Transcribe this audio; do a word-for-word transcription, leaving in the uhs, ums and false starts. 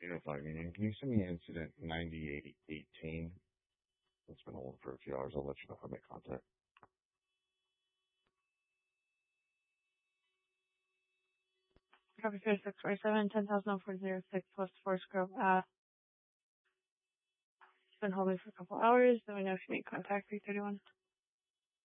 Unify Union, can you send me incident ninety eighteen? It's been holding for a few hours. I'll let you know if I make contact. Copy thirty-six forty-seven, ten thousand four zero six West Forest Grove Ave. It's been holding for a couple hours. Let me know if you make contact three thirty-one.